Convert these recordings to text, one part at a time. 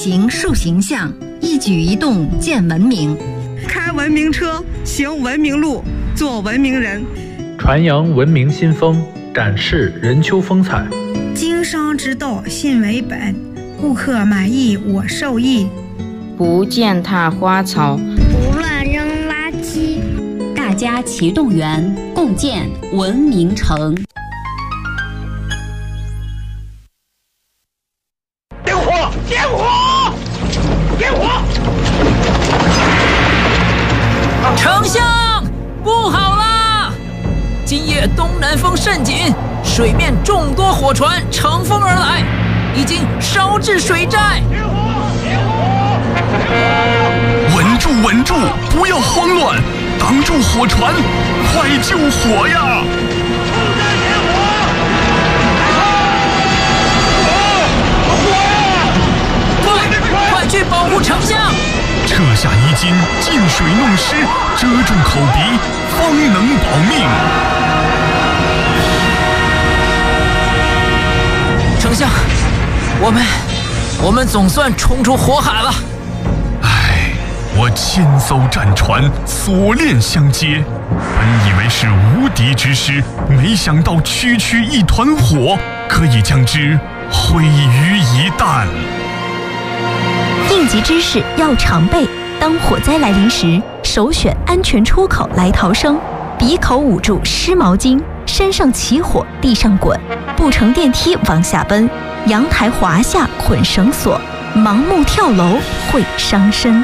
行树形象，一举一动见文明。 开文明车，行文明路，做文明人。 传扬文明新风，展示任丘风采。 经商之道，信为本，顾客满意我受益。 不践踏花草， 不乱扔垃圾。 大家齐动员，共建文明城。 点火！点火！点火！ 丞相，不好啦！今夜东南风甚紧，水面众多火船乘风而来，已经烧至水寨。 稳住，稳住，不要慌乱，挡住火船，快救火呀！ 快去保护丞相！ 撤下衣襟，进水弄湿，遮住口鼻，方能保命。 丞相，我们总算冲出火海了。 唉，我千艘战船锁链相接，本以为是无敌之师，没想到区区一团火，可以将之毁于一旦。 应急知识要常备，当火灾来临时，首选安全出口来逃生，鼻口捂住湿毛巾，身上起火地上滚，不乘电梯往下奔，阳台滑下捆绳索，盲目跳楼会伤身。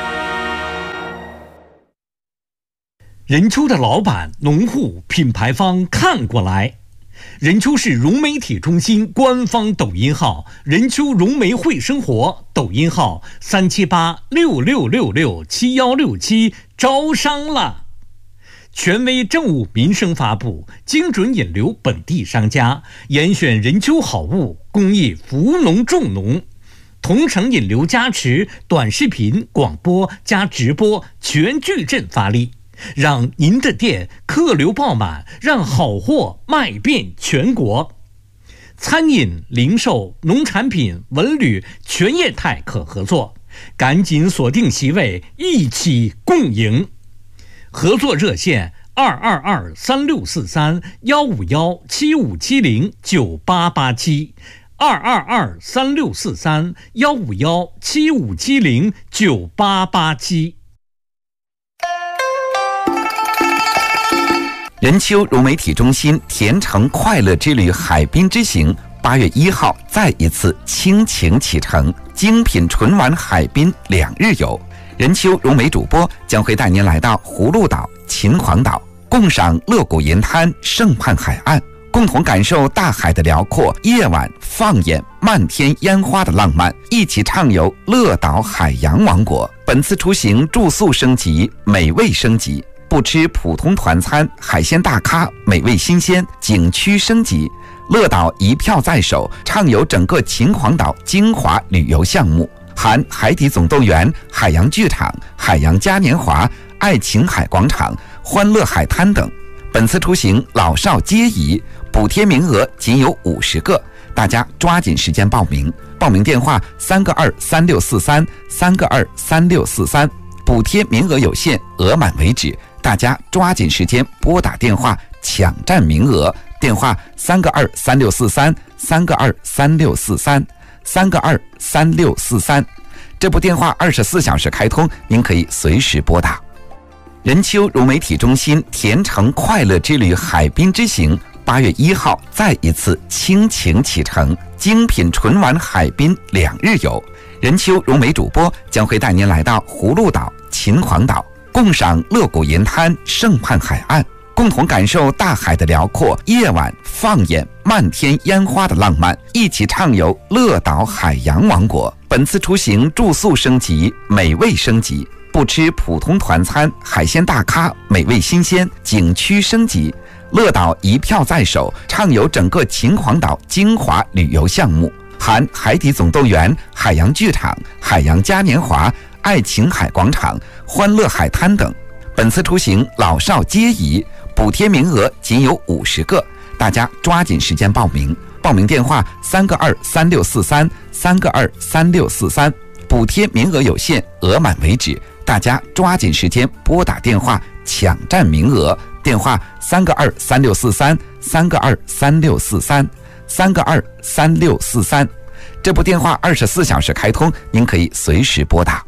任丘的老板、农户、品牌方看过来。任丘市融媒体中心官方抖音号任丘融媒会生活，抖音号37866667167，招商了。权威政务民生发布，精准引流本地商家，严选任丘好物，公益扶农助农，同城引流加持，短视频、广播加直播全矩阵发力，让您的店客流爆满，让好货卖遍全国。餐饮、零售、农产品、文旅全业态可合作，赶紧锁定席位，一起共赢。合作热线222-3643-151-7570，222-3643-151-7570，9887。 任丘融媒体中心甜橙快乐之旅海滨之行8月1号再一次倾情启程，精品纯玩海滨2日游。任丘融媒主播将会带您来到葫芦岛、秦皇岛，共赏乐谷银滩、胜畔海岸，共同感受大海的辽阔，夜晚放眼漫天烟花的浪漫，一起畅游乐岛海洋王国。本次出行住宿升级，美味升级，不吃普通团餐，海鲜大咖，美味新鲜，景区升级。乐岛一票在手，畅游整个秦皇岛精华旅游项目，含海底总动员、海洋剧场、海洋嘉年华、爱琴海广场、欢乐海滩等。本次出行老少皆宜，补贴名额仅有50个，大家抓紧时间报名。报名电话3个23643，3个23643，补贴名额有限，额满为止，大家抓紧时间拨打电话抢占名额。电话3个23643，3个23643，3个23643。这部电话24小时开通，您可以随时拨打。任丘融媒体中心甜橙快乐之旅海滨之行8月1号再一次倾情启程，精品纯玩海滨2日游。任丘融媒主播将会带您来到葫芦岛、秦皇岛，共赏乐谷银滩、胜畔海岸，共同感受大海的辽阔，夜晚放眼漫天烟花的浪漫，一起畅游乐岛海洋王国。本次出行住宿升级，美味升级，不吃普通团餐，海鲜大咖，美味新鲜，景区升级。乐岛一票在手，畅游整个秦皇岛精华旅游项目，含海底总动员、海洋剧场、海洋嘉年华、爱琴海广场、欢乐海滩等。本次出行老少皆宜，补贴名额仅有50个，大家抓紧时间报名。报名电话3个23643，3个23643， 补贴名额有限，额满为止，大家抓紧时间拨打电话抢占名额。电话3个23643，3个23643，3个23643。这部电话24小时开通，您可以随时拨打。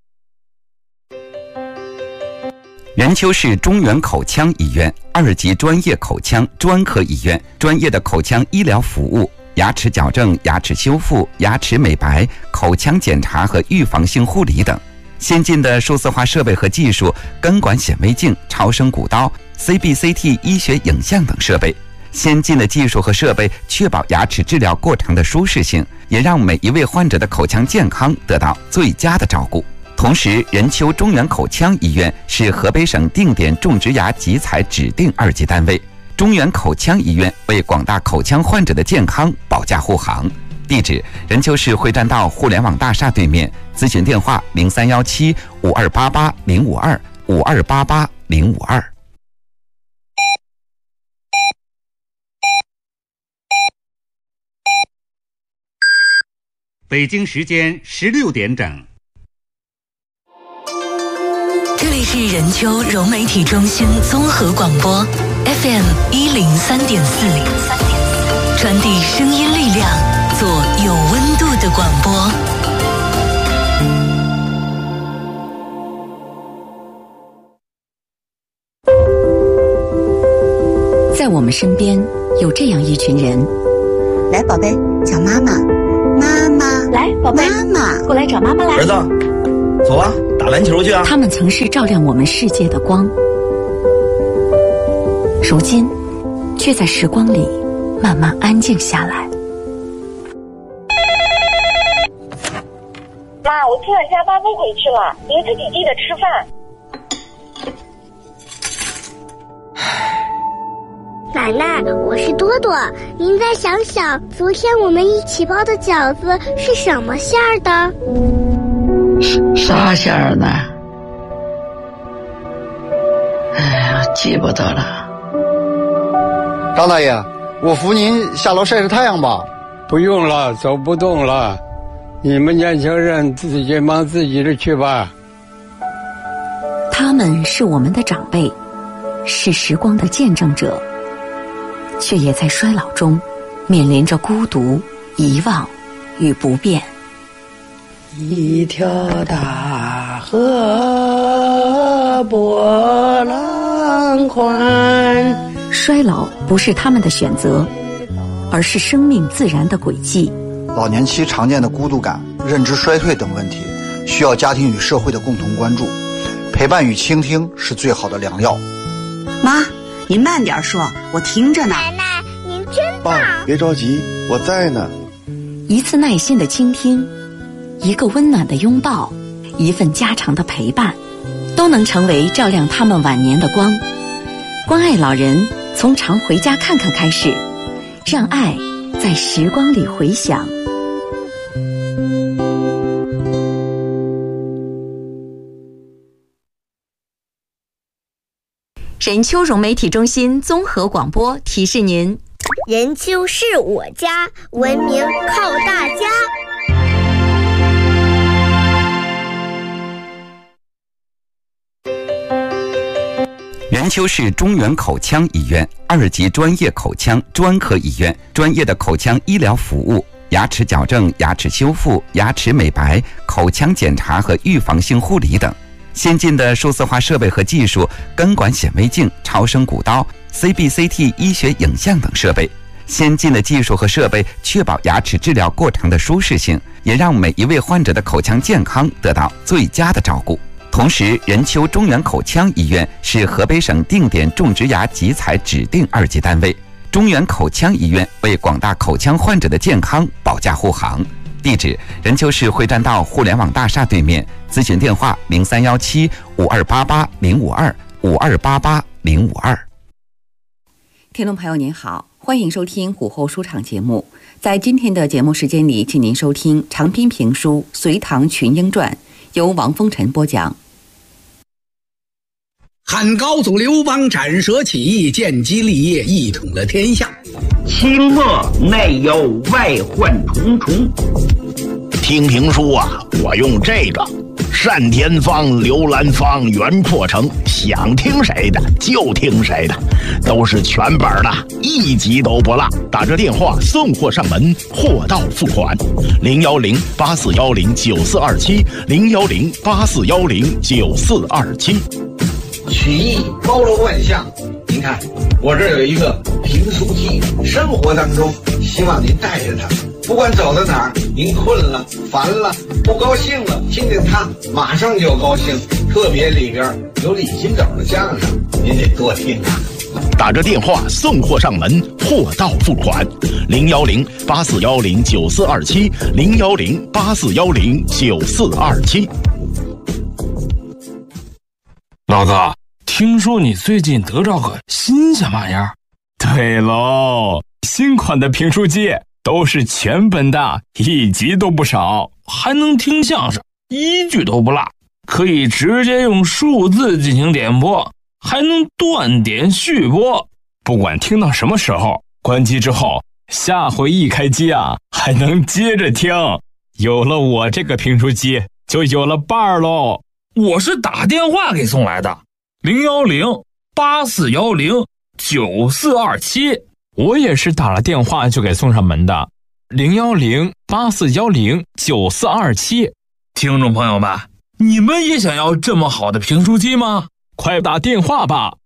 任丘市中原口腔医院2级专业口腔专科医院，专业的口腔医疗服务，牙齿矫正、牙齿修复、牙齿美白、口腔检查和预防性护理等。先进的数字化设备和技术，根管显微镜、超声骨刀、CBCT 医学影像等设备。先进的技术和设备确保牙齿治疗过程的舒适性，也让每一位患者的口腔健康得到最佳的照顾。同时，任丘中原口腔医院是河北省定点种植牙集采指定2级单位。中原口腔医院为广大口腔患者的健康保驾护航。地址：任丘市会栈道互联网大厦对面。咨询电话：0317-5288-052，5288-052。 北京时间16点整。 这里是任丘融媒体中心综合广播 FM 103.4，传递声音力量，做有温度的广播。 在我们身边有这样一群人， 来，宝贝，叫妈妈，妈妈， 来，宝贝， 妈妈， 过来找妈妈来。 儿子，走啊，打篮球去啊！ 他们曾是照亮我们世界的光，如今却在时光里慢慢安静下来。 妈，我今晚下班不回去了，您自己记得吃饭。 奶奶，我是多多，您再想想，昨天我们一起包的饺子是什么馅儿的？ 啥馅儿呢？哎呀，记不得了。 张大爷，我扶您下楼晒晒太阳吧。 不用了，走不动了，你们年轻人自己忙自己的去吧。 他们是我们的长辈，是时光的见证者，却也在衰老中面临着孤独、遗忘与不变。 一条大河波浪宽。 衰老不是他们的选择，而是生命自然的轨迹。 老年期常见的孤独感、认知衰退等问题，需要家庭与社会的共同关注。陪伴与倾听是最好的良药。 妈，您慢点说，我听着呢。 奶奶，您真棒！ 爸，别着急，我在呢。 一次耐心的倾听，一个温暖的拥抱，一份家常的陪伴，都能成为照亮他们晚年的光。关爱老人，从常回家看看开始，让爱在时光里回响。任丘融媒体中心综合广播提示您： 任丘是我家，文明靠大家。 任丘市中原口腔医院2级专业口腔专科医院，专业的口腔医疗服务，牙齿矫正、牙齿修复、牙齿美白、口腔检查和预防性护理等。先进的数字化设备和技术，根管显微镜、超声骨刀、CBCT 医学影像等设备。先进的技术和设备确保牙齿治疗过程的舒适性，也让每一位患者的口腔健康得到最佳的照顾。同时，任丘中原口腔医院是河北省定点种植牙集采指定2级单位。中原口腔医院为广大口腔患者的健康保驾护航。地址：任丘市会栈道互联网大厦对面。咨询电话：0317-5288-052，5288-052。 听众朋友您好，欢迎收听午后书场节目。在今天的节目时间里，请您收听长篇评书《隋唐群英传》，由王风尘播讲。 汉高祖刘邦斩蛇起义，建基立业，一统了天下。 清末内忧外患重重， 听评书啊，我用这个单田芳、刘兰芳、袁阔成，想听谁的就听谁的，都是全本的，一集都不落。打这电话送货上门，货到付款。010-8410-9427，010-8410-9427。 曲艺包罗万象，您看我这儿有一个评书机，生活当中希望您带着它，不管走到哪儿，您困了、烦了、不高兴了，听听它马上就高兴。特别里边有李金斗的相声，您得多听啊。 打着电话送货上门，货到付款。010-8410-9427，010-8410-9427。 老哥，听说你最近得着个新鲜玩意儿？ 对喽，新款的评书机都是全本的，一集都不少， 还能听相声，一句都不落，可以直接用数字进行点播，还能断点续播， 不管听到什么时候，关机之后，下回一开机啊，还能接着听。有了我这个评书机，就有了伴儿喽。 我是打电话给送来的，010-8410-9427。 我也是打了电话就给送上门的，010-8410-9427。 听众朋友们，你们也想要这么好的评书机吗？ 快打电话吧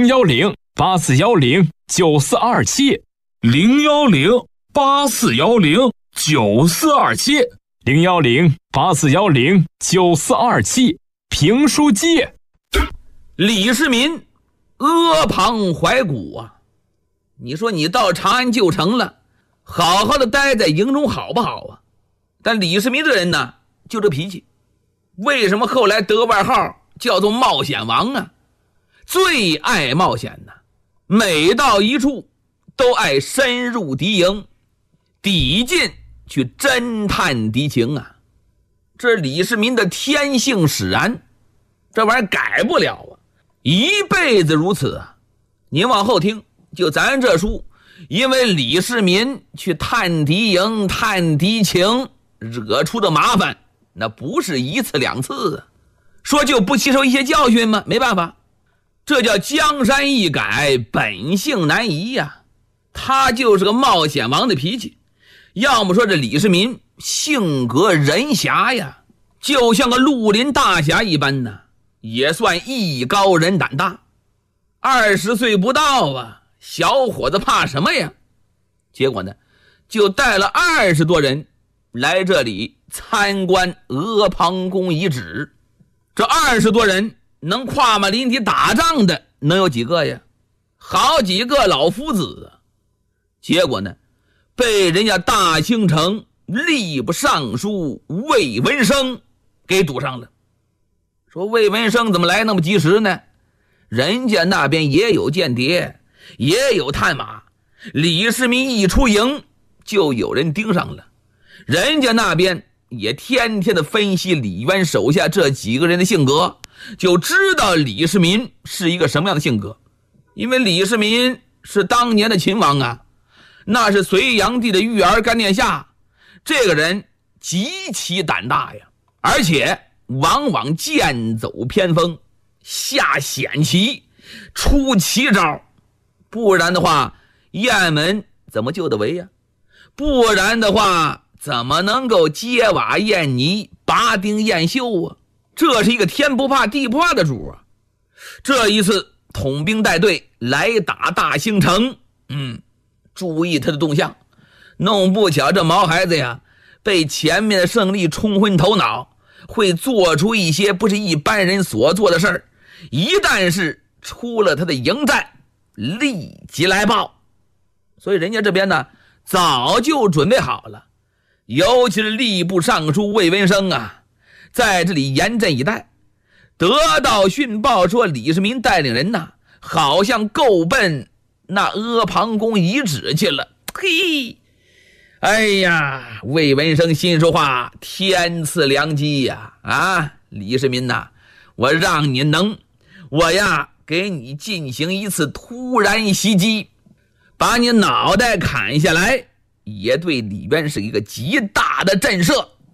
，010-8410-9427，010-8410-9427，评书机。 李世民阿房怀古啊，你说你到长安旧城了，好好的待在营中好不好啊？但李世民这人呢，就这脾气。为什么后来得外号叫做冒险王啊？最爱冒险呢，每到一处都爱深入敌营，抵近去侦探敌情啊。这李世民的天性使然，这玩意儿改不了啊，一辈子如此啊。您往后听，就咱这书，因为李世民去探敌营、探敌情，惹出的麻烦那不是一次两次啊。说就不吸收一些教训吗？没办法，这叫江山易改，本性难移呀。他就是个冒险王的脾气。要么说这李世民性格仁侠呀，就像个绿林大侠一般呢，也算艺高人胆大。20岁不到啊，小伙子怕什么呀？结果呢，就带了20多人来这里参观阿房宫遗址。这20多人能跨马临敌打仗的能有几个呀？好几个老夫子啊。结果呢，被人家大清城吏部尚书魏文生给堵上了。说魏文生怎么来那么及时呢？人家那边也有间谍，也有探马，李世民一出营就有人盯上了。人家那边也天天的分析李渊手下这几个人的性格，就知道李世民是一个什么样的性格。因为李世民是当年的秦王啊，那是隋炀帝的育儿干殿下，这个人极其胆大呀，而且往往剑走偏锋，下险棋，出奇招。不然的话，雁门怎么救得围呀？不然的话，怎么能够揭瓦验泥，拔钉验袖啊？这是一个天不怕地不怕的主啊！这一次统兵带队来打大兴城，注意他的动向，弄不巧这毛孩子呀，被前面的胜利冲昏头脑，会做出一些不是一般人所做的事儿。一旦是出了他的营寨，立即来报。所以人家这边呢，早就准备好了。尤其是吏部尚书魏文生啊，在这里严阵以待。得到讯报说李世民带领人呐，好像够奔那阿房宫遗址去了。嘿，哎呀，魏文生心说话，天赐良机呀！李世民呐，我让你能，我呀给你进行一次突然袭击，把你脑袋砍下来，也对李渊是一个极大的震慑。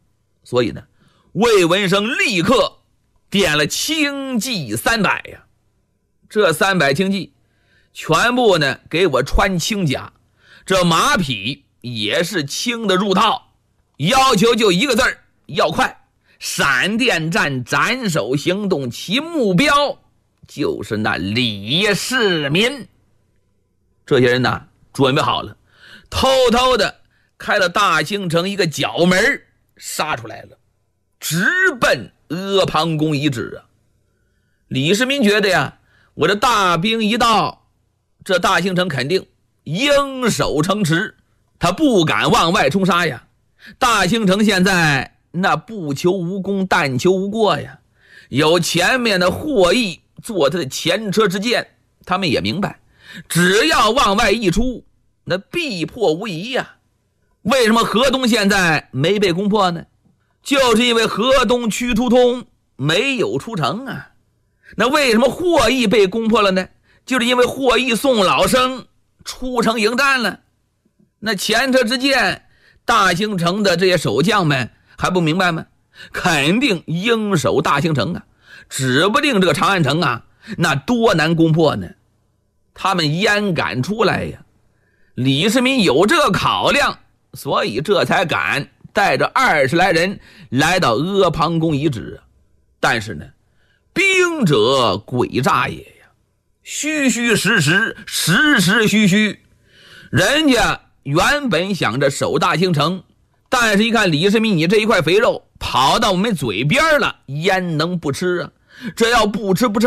所以呢，魏文生立刻点了轻骑300呀。这300轻骑全部呢给我穿轻甲，这马匹也是轻的入套，要求就一个字儿，要快。闪电战斩首行动，其目标就是那李世民。这些人呢准备好了，偷偷的开了大兴城一个角门，杀出来了，直奔阿房宫遗址啊。李世民觉得呀，我这大兵一到，这大兴城肯定应手城池，他不敢往外冲杀呀。大兴城现在那不求无功，但求无过呀，有前面的霍邑做他的前车之鉴，他们也明白，只要往外一出，那必破无疑呀。为什么河东现在没被攻破呢？就是因为河东屈突通没有出城啊。那为什么霍邑被攻破了呢？就是因为霍邑宋老生出城迎战了。那前车之鉴，大兴城的这些守将们还不明白吗？肯定应守大兴城啊，指不定这个长安城啊，那多难攻破呢。他们焉敢出来呀？李世民有这个考量，所以这才敢带着20来人来到阿房宫遗址。但是呢，兵者诡诈也呀，虚虚实实，实实虚虚。人家原本想着守大兴城，但是一看李世民你这一块肥肉跑到我们嘴边了，焉能不吃啊？这要不吃不成